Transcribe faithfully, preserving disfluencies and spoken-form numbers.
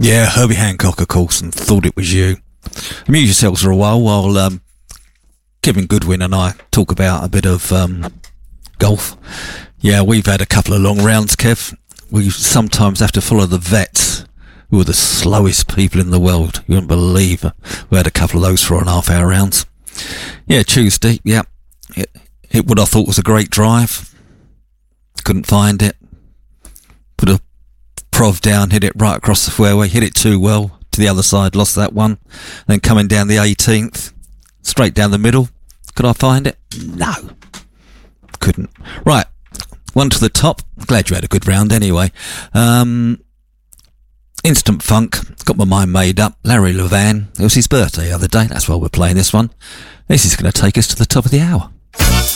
Yeah, Herbie Hancock, of course, and Thought It Was You. Amuse yourselves for a while while um, Kevin Goodwin and I talk about a bit of um, golf. Yeah, we've had a couple of long rounds, Kev. We sometimes have to follow the vets, who are the slowest people in the world. You wouldn't believe it. We had a couple of those four and a half hour rounds. Yeah, Tuesday, yeah. It, hit what I thought was a great drive. Couldn't find it. Put a prov down, hit it right across the fairway, hit it too well to the other side, lost that one. Then coming down the eighteenth, straight down the middle. Could I find it? No. Couldn't. Right. One to the top. Glad you had a good round anyway. Um, Instant Funk. Got my mind made up. Larry Levan. It was his birthday the other day. That's why we're playing this one. This is going to take us to the top of the hour.